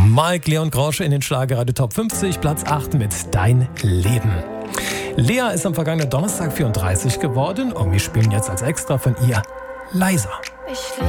Mike Leon Grosch in den Schlagerradio Top 50, Platz 8 mit Dein Leben. Lea ist am vergangenen Donnerstag 34 geworden und wir spielen jetzt als Extra von ihr Leiser.